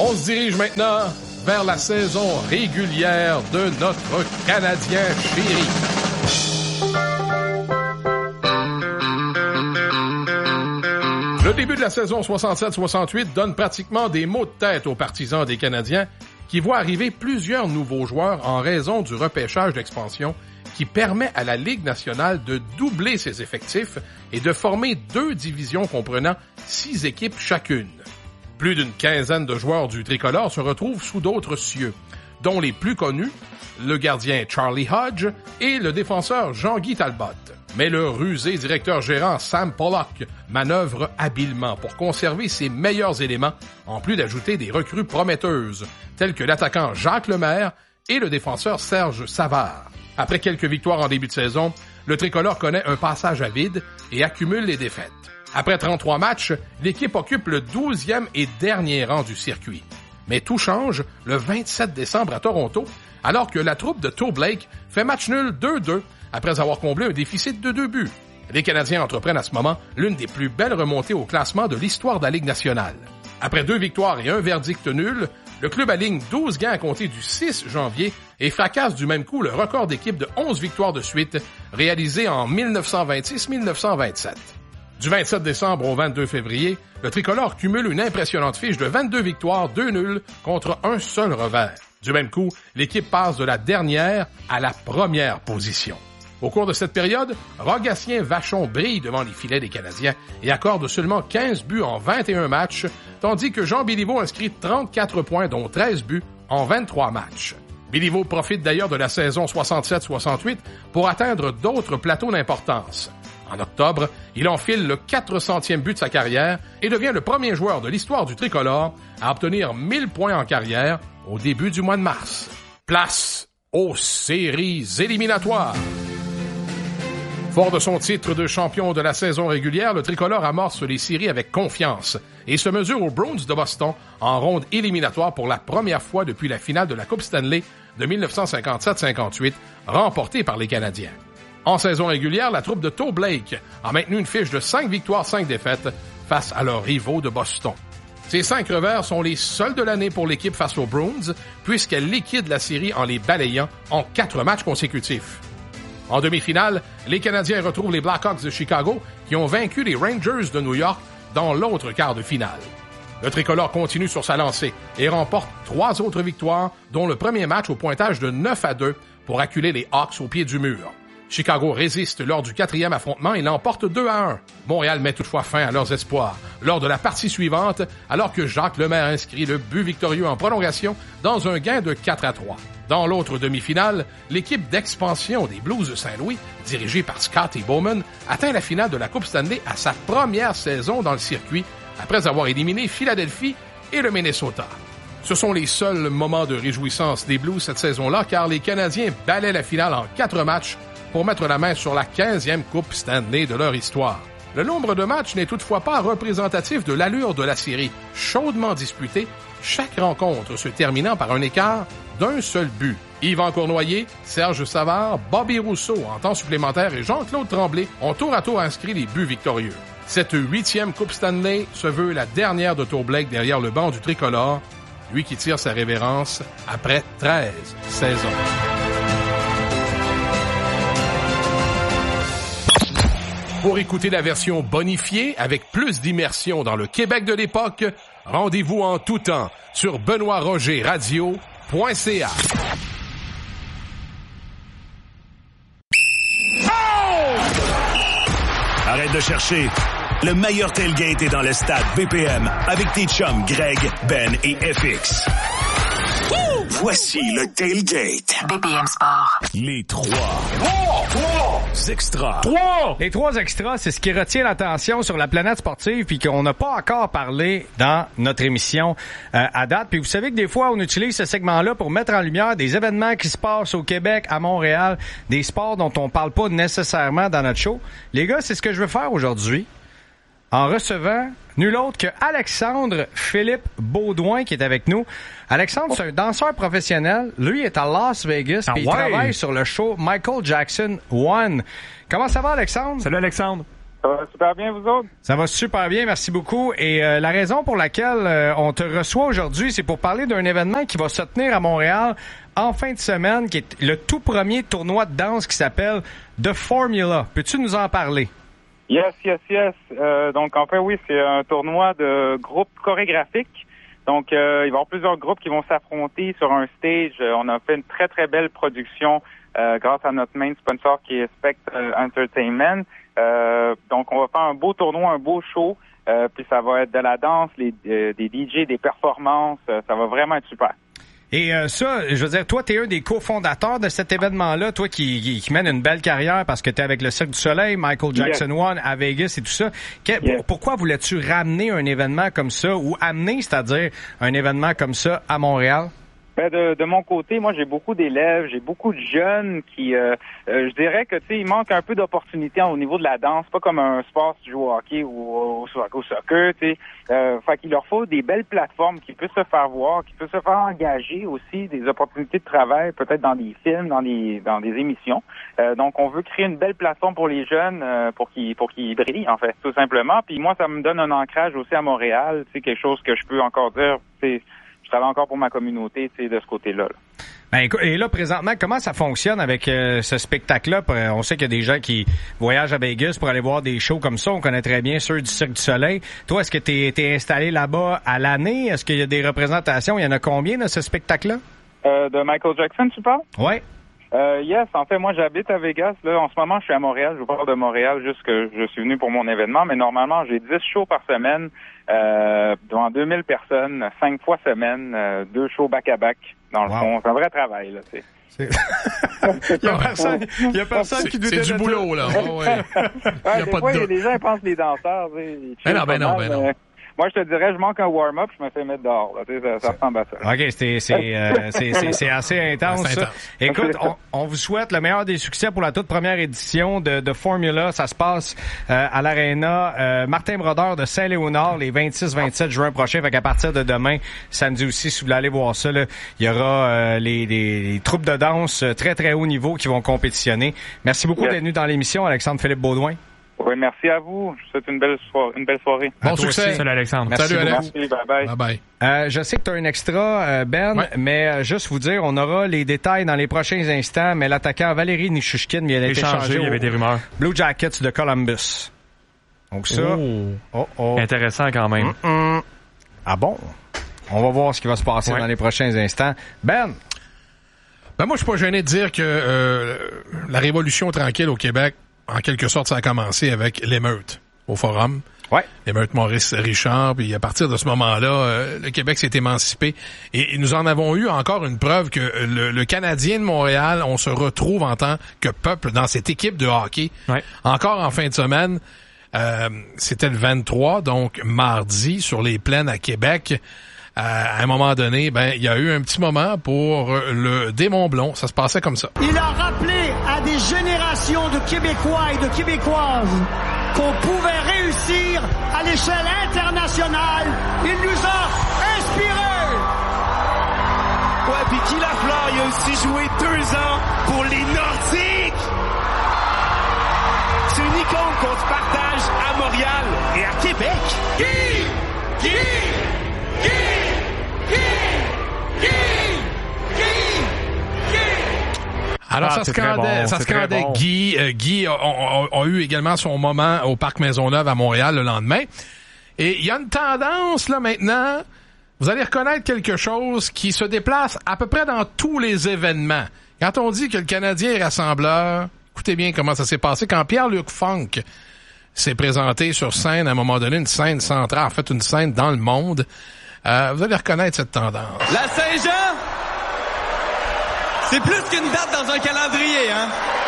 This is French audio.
On se dirige maintenant vers la saison régulière de notre Canadien chéri. Le début de la saison 67-68 donne pratiquement des maux de tête aux partisans des Canadiens qui voient arriver plusieurs nouveaux joueurs en raison du repêchage d'expansion qui permet à la Ligue nationale de doubler ses effectifs et de former 2 divisions comprenant 6 équipes chacune. Plus d'une quinzaine de joueurs du tricolore se retrouvent sous d'autres cieux, dont les plus connus, le gardien Charlie Hodge et le défenseur Jean-Guy Talbot. Mais le rusé directeur gérant Sam Pollock manœuvre habilement pour conserver ses meilleurs éléments, en plus d'ajouter des recrues prometteuses, telles que l'attaquant Jacques Lemaire et le défenseur Serge Savard. Après quelques victoires en début de saison, le tricolore connaît un passage à vide et accumule les défaites. Après 33 matchs, l'équipe occupe le 12e et dernier rang du circuit. Mais tout change le 27 décembre à Toronto, alors que la troupe de Toe Blake fait match nul 2-2 après avoir comblé un déficit de 2 buts. Les Canadiens entreprennent à ce moment l'une des plus belles remontées au classement de l'histoire de la Ligue nationale. Après 2 victoires et un verdict nul, le club aligne 12 gains à compter du 6 janvier et fracasse du même coup le record d'équipe de 11 victoires de suite réalisé en 1926-1927. Du 27 décembre au 22 février, le tricolore cumule une impressionnante fiche de 22 victoires, 2 nuls contre un seul revers. Du même coup, l'équipe passe de la dernière à la première position. Au cours de cette période, Rogatien Vachon brille devant les filets des Canadiens et accorde seulement 15 buts en 21 matchs, tandis que Jean Béliveau inscrit 34 points dont 13 buts en 23 matchs. Béliveau profite d'ailleurs de la saison 67-68 pour atteindre d'autres plateaux d'importance. En octobre, il enfile le 400e but de sa carrière et devient le premier joueur de l'histoire du tricolore à obtenir 1000 points en carrière au début du mois de mars. Place aux séries éliminatoires. Fort de son titre de champion de la saison régulière, le tricolore amorce les séries avec confiance et se mesure aux Bruins de Boston en ronde éliminatoire pour la première fois depuis la finale de la Coupe Stanley de 1957-58, remportée par les Canadiens. En saison régulière, la troupe de Toe Blake a maintenu une fiche de 5 victoires, 5 défaites face à leurs rivaux de Boston. Ces 5 revers sont les seuls de l'année pour l'équipe face aux Bruins, puisqu'elle liquide la série en les balayant en 4 matchs consécutifs. En demi-finale, les Canadiens retrouvent les Blackhawks de Chicago qui ont vaincu les Rangers de New York dans l'autre quart de finale. Le tricolore continue sur sa lancée et remporte 3 autres victoires, dont le premier match au pointage de 9-2 pour acculer les Hawks au pied du mur. Chicago résiste lors du 4e affrontement et l'emporte 2-1. Montréal met toutefois fin à leurs espoirs lors de la partie suivante, alors que Jacques Lemaire inscrit le but victorieux en prolongation dans un gain de 4-3. Dans l'autre demi-finale, l'équipe d'expansion des Blues de Saint-Louis, dirigée par Scotty Bowman, atteint la finale de la Coupe Stanley à sa première saison dans le circuit, après avoir éliminé Philadelphie et le Minnesota. Ce sont les seuls moments de réjouissance des Blues cette saison-là, car les Canadiens balaient la finale en 4 matchs pour mettre la main sur la 15e Coupe Stanley de leur histoire. Le nombre de matchs n'est toutefois pas représentatif de l'allure de la série, chaudement disputée, chaque rencontre se terminant par un écart d'un seul but. Yvan Cournoyer, Serge Savard, Bobby Rousseau en temps supplémentaire et Jean-Claude Tremblay ont tour à tour inscrit les buts victorieux. Cette 8e Coupe Stanley se veut la dernière de Toe Blake derrière le banc du tricolore, lui qui tire sa révérence après 13 saisons. Pour écouter la version bonifiée avec plus d'immersion dans le Québec de l'époque, rendez-vous en tout temps sur benoîtrogerradio.ca. Arrête de chercher. Le meilleur tailgate est dans le stade BPM avec tes chums Greg, Ben et FX. Voici le tailgate. BPM Sport. Les 3 extras. Les 3 extras, c'est ce qui retient l'attention sur la planète sportive puis qu'on n'a pas encore parlé dans notre émission à date. Puis vous savez que des fois, on utilise ce segment-là pour mettre en lumière des événements qui se passent au Québec, à Montréal, des sports dont on parle pas nécessairement dans notre show. Les gars, c'est ce que je veux faire aujourd'hui en recevant nul autre que Alexandre Philippe Baudouin qui est avec nous. Alexandre, c'est un danseur professionnel. Lui est à Las Vegas et il travaille sur le show Michael Jackson 1. Comment ça va, Alexandre? Salut, Alexandre. Ça va super bien, vous autres? Ça va super bien, merci beaucoup. Et la raison pour laquelle on te reçoit aujourd'hui, c'est pour parler d'un événement qui va se tenir à Montréal en fin de semaine, qui est le tout premier tournoi de danse qui s'appelle The Formula. Peux-tu nous en parler? Yes. Donc, en fait, oui, c'est un tournoi de groupes chorégraphiques. Donc, il va y avoir plusieurs groupes qui vont s'affronter sur un stage. On a fait une très, très belle production grâce à notre main sponsor qui est Spect Entertainment. Donc, on va faire un beau tournoi, un beau show. Puis, ça va être de la danse, des DJ, des performances. Ça va vraiment être super. Et ça, je veux dire, toi, t'es un des cofondateurs de cet événement-là, toi qui mène une belle carrière parce que t'es avec le Cirque du Soleil, Michael Jackson One à Vegas et tout ça. Pourquoi voulais-tu ramener un événement comme ça ou amener, c'est-à-dire un événement comme ça à Montréal? Ben de mon côté, moi j'ai beaucoup d'élèves, j'ai beaucoup de jeunes qui je dirais que tu sais, il manque un peu d'opportunités au niveau de la danse, pas comme un sport si tu joues au hockey ou au soccer, tu sais. Fait qu'il leur faut des belles plateformes qui puissent se faire voir, qui puissent se faire engager aussi, des opportunités de travail, peut-être dans des films, dans des émissions. Donc on veut créer une belle plateforme pour les jeunes pour qu'ils brillent en fait, tout simplement. Puis moi ça me donne un ancrage aussi à Montréal, tu sais, quelque chose que je peux encore dire, c'est je travaille encore pour ma communauté, tu sais, de ce côté-là. Là. Ben, et là, présentement, comment ça fonctionne avec ce spectacle-là? On sait qu'il y a des gens qui voyagent à Vegas pour aller voir des shows comme ça. On connaît très bien ceux du Cirque du Soleil. Toi, est-ce que t'es installé là-bas à l'année? Est-ce qu'il y a des représentations? Il y en a combien de ce spectacle-là? De Michael Jackson, tu parles? Ouais. Yes, en fait, moi, j'habite à Vegas. Là, en ce moment, je suis à Montréal. Je vous parle de Montréal juste que je suis venu pour mon événement. Mais normalement, j'ai 10 shows par semaine, devant 2000 personnes, 5 fois semaine, 2 shows back-à-back. Dans le fond, c'est un vrai travail, là, tu sais. Il y a personne qui nous c'est du boulot, là. Ouais. Des fois, les gens pensent les danseurs, tu sais. Ben non. Moi, je te dirais, je manque un warm-up, je me fais mettre dehors. Là, tu sais, ça ressemble à ça. OK, c'est assez intense, ça. Écoute, on vous souhaite le meilleur des succès pour la toute première édition de Formula. Ça se passe à l'Arena Martin Brodeur de Saint-Léonard les 26-27 juin prochain. Fait qu'à partir de demain, samedi aussi, si vous voulez aller voir ça, là, il y aura les troupes de danse très, très haut niveau qui vont compétitionner. Merci beaucoup d'être venu dans l'émission, Alexandre-Philippe Baudouin. Oui, merci à vous. Je vous souhaite une belle soirée. Bon succès. Salut Alexandre. Salut Alex. Merci, bye-bye. Je sais que tu as un extra, Ben, mais juste vous dire, on aura les détails dans les prochains instants, mais l'attaquant Valérie Nichushkin vient d'être échangé. Il y avait des rumeurs. Blue Jackets de Columbus. Donc ça... Intéressant quand même. Ah bon? On va voir ce qui va se passer dans les prochains instants. Ben moi, je suis pas gêné de dire que la révolution tranquille au Québec, en quelque sorte, ça a commencé avec l'émeute au Forum. Ouais. L'émeute Maurice-Richard, puis à partir de ce moment-là, le Québec s'est émancipé. Et nous en avons eu encore une preuve que le Canadien de Montréal, on se retrouve en tant que peuple dans cette équipe de hockey. Ouais. Encore en fin de semaine, c'était le 23, donc mardi, sur les plaines à Québec. À un moment donné, il y a eu un petit moment pour le Démon-Blond. Ça se passait comme ça. Il a rappelé à des générations de Québécois et de Québécoises qu'on pouvait réussir à l'échelle internationale. Il nous a inspirés. Ouais, puis Guy Lafleur, il a aussi joué 2 ans pour les Nordiques. C'est une icône qu'on se partage à Montréal et à Québec. Alors, ça scandait bon. Guy. Guy a eu également son moment au Parc Maisonneuve à Montréal le lendemain. Et il y a une tendance, là, maintenant. Vous allez reconnaître quelque chose qui se déplace à peu près dans tous les événements. Quand on dit que le Canadien est rassembleur, écoutez bien comment ça s'est passé. Quand Pierre-Luc Funk s'est présenté sur scène, à un moment donné, une scène centrale, en fait, une scène dans le monde, vous allez reconnaître cette tendance. La Saint-Jean, c'est plus qu'une date dans un calendrier, hein?